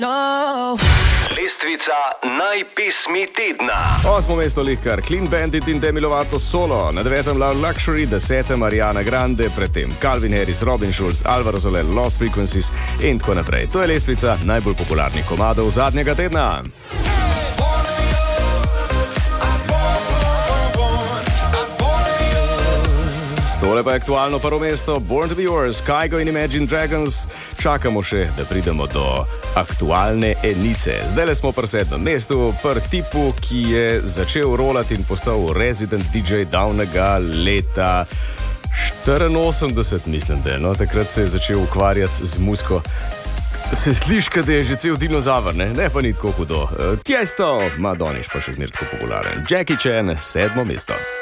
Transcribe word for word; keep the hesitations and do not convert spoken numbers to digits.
No. Lestvica najpesmi tedna. Osmo mesto Likar, Clean Bandit in Demi Lovato solo. Na devetem Loud Luxury, desetem Ariana Grande, predtem Calvin Harris, Robin Schulz, Alvaro Soler, Lost Frequencies in tako naprej. To je lestvica najbolj popularnih komadov zadnjega tedna. Tole pa je aktualno prvo mesto, Born to be Yours, Kygo in Imagine Dragons. Čakamo še, da pridemo do aktualne enice. Zdajle smo pri sedmem mestu, pri tipu, ki je začel rolati in postal resident D J davnega leta štiriinosemdeset, mislim, da je. No, takrat se je začel ukvarjati z muziko. Se sliši, da je že cel dinozaver, ne? Ne pa ni tako hudo. Tiesto, Madoniš pa še zmer tako popularen. Jackie Chan, sedmo mesto.